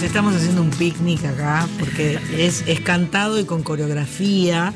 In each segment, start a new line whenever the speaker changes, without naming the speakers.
estamos haciendo un picnic acá, porque es cantado y con coreografía,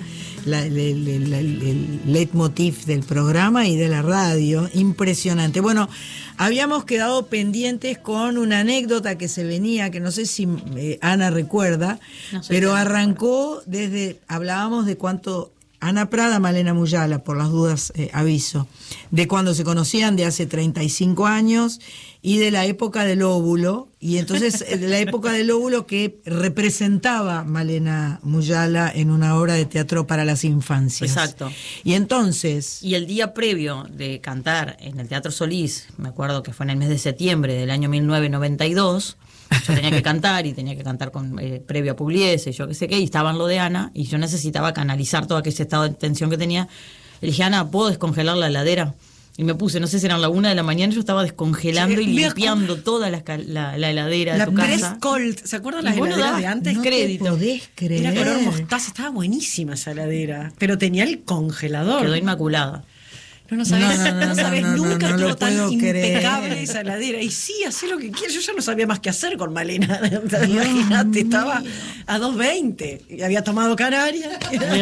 el leitmotiv del programa y de la radio. Impresionante. Bueno, habíamos quedado pendientes con una anécdota que se venía, que no sé si Ana recuerda, pero arrancó hablábamos de cuánto... Ana Prada, Malena Muyala, por las dudas aviso, de cuando se conocían de hace 35 años y de la época del óvulo, y entonces de la época del óvulo que representaba Malena Muyala en una obra de teatro para las infancias.
Exacto.
Y entonces...
Y el día previo de cantar en el Teatro Solís, me acuerdo que fue en el mes de septiembre del año 1992... Yo tenía que cantar con previo a Pugliese, yo qué sé qué, y estaba en lo de Ana, y yo necesitaba canalizar todo aquel estado de tensión que tenía. Le dije, Ana, ¿puedo descongelar la heladera? Y me puse, no sé si eran la 1 de la mañana, yo estaba descongelando y limpiando toda la heladera de tu casa.
La Press Cold, ¿se acuerdan las heladeras de antes?
No
crédito.
Te podés creer.
Era color mostaza, estaba buenísima esa heladera, pero tenía el congelador.
Quedó inmaculada.
No sabes, nunca estuvo tan impecable esa heladera. Y sí, hacé lo que quieras. Yo ya no sabía más qué hacer con Malena. Imagínate, estaba a 2.20 y había tomado Canarias.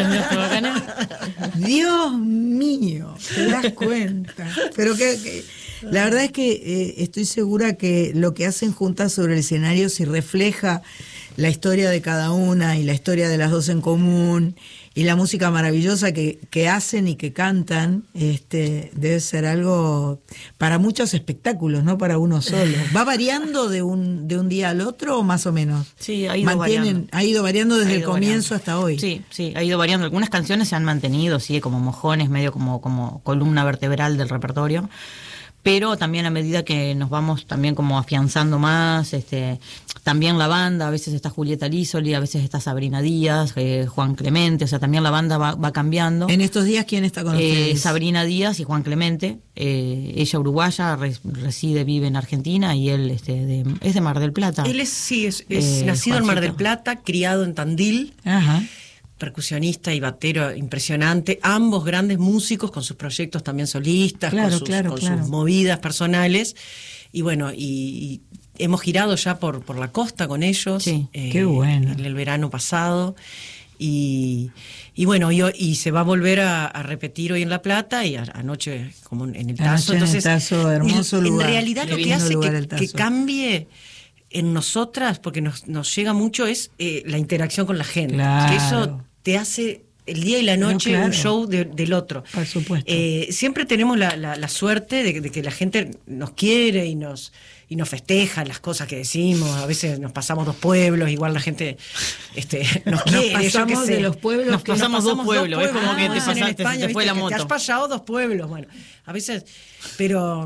Dios mío, te das cuenta. Pero que la verdad es que estoy segura que lo que hacen juntas sobre el escenario, si refleja la historia de cada una y la historia de las dos en común y la música maravillosa que hacen y que cantan, debe ser algo para muchos espectáculos, no para uno solo. ¿Va variando de un día al otro o más o menos?
Sí, ha ido variando.
Ha ido variando desde el comienzo hasta hoy.
Sí, ha ido variando. Algunas canciones se han mantenido, sí, como mojones, medio como columna vertebral del repertorio. Pero también a medida que nos vamos también como afianzando más, también la banda, a veces está Julieta Lísoli, a veces está Sabrina Díaz, Juan Clemente, o sea, también la banda va cambiando.
En estos días, ¿quién está con ustedes?
Sabrina Díaz y Juan Clemente, ella uruguaya, vive en Argentina, y él es de Mar del Plata.
Él es nacido en Mar del Plata, criado en Tandil.
Ajá.
Percusionista y batero impresionante, ambos grandes músicos con sus proyectos también solistas, con sus movidas personales, y bueno, y hemos girado ya por la costa con ellos.
Sí, qué bueno.
En el verano pasado, y bueno, y se va a volver a repetir hoy en La Plata, y anoche como en el Tazo.
Entonces, en el Tazo, hermoso lugar.
En realidad lo que hace que cambie en nosotras, porque nos llega mucho, es la interacción con la gente.
Claro.
Que eso te hace el día y la noche un show del otro.
Por supuesto.
Siempre tenemos la suerte de que la gente nos quiere y nos festeja las cosas que decimos. A veces nos pasamos 2 pueblos, igual la gente nos quiere.
Nos pasamos de los pueblos.
Nos pasamos 2 pueblos. Es como que
te
fue la moto.
Te has pasado 2 pueblos. Bueno, a veces, pero...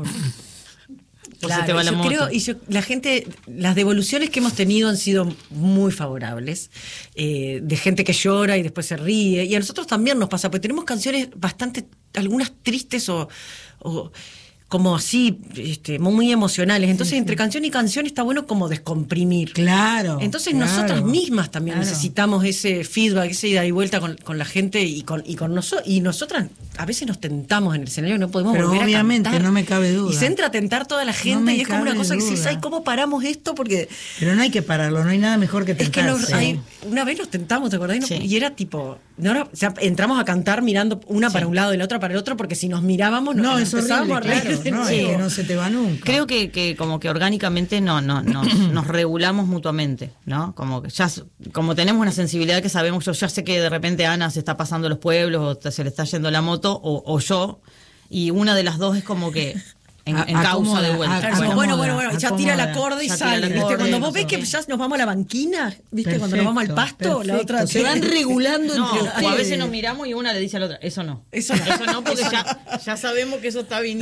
Claro,
la gente, las devoluciones que hemos tenido han sido muy favorables, de gente que llora y después se ríe, y a nosotros también nos pasa, porque tenemos canciones algunas tristes o como así, muy emocionales. Entonces, entre canción y canción está bueno como descomprimir.
Claro.
Entonces, nosotras mismas también necesitamos ese feedback, esa ida y vuelta con la gente y con nosotros. Y nosotras a veces nos tentamos en el escenario, no podemos volver a cantar.
Pero obviamente, no me cabe duda.
Y se entra a tentar toda la gente, y es como una cosa que dices, ay, ¿cómo paramos esto? Porque...
Pero no hay que pararlo, no hay nada mejor que tentarse.
Es que una vez nos tentamos, ¿te acordás? Sí. Y era tipo... o sea, entramos a cantar mirando una para un lado y la otra para el otro, porque si nos mirábamos nos empezábamos a reír.
No, es que no se te va nunca.
Creo que como que orgánicamente nos regulamos mutuamente, ¿no? Como tenemos una sensibilidad que sabemos, yo ya sé que de repente Ana se está pasando los pueblos o se le está yendo la moto, o yo, y una de las dos es como que en causa de vuelta.
Bueno, ya tira la corda y sale. Cuando vos ves que ya nos vamos a la banquina, ¿viste? Perfecto, cuando nos vamos al pasto, la otra...
Se van regulando entre ustedes.
O a veces nos miramos y una le dice a la otra, eso no, porque ya sabemos que eso está viniendo.